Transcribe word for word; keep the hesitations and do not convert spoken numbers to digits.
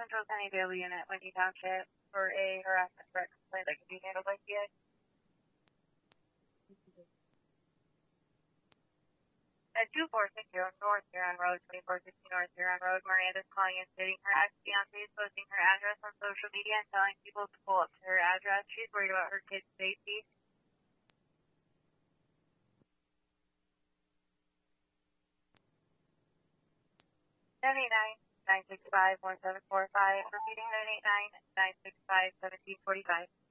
Central Sunnydale Unit, Windy Township, for a harassment threat complaint that can be handled by C I. At two four six zero North Huron Road, twenty-four sixty North Huron Road, Miranda's calling and stating her ex-fiancé is posting her address on social media and telling people to pull up to her address. She's worried about her kids' safety. seven eight nine, nine six five, one seven four five, repeating nine eight nine, nine six five, one seven four five.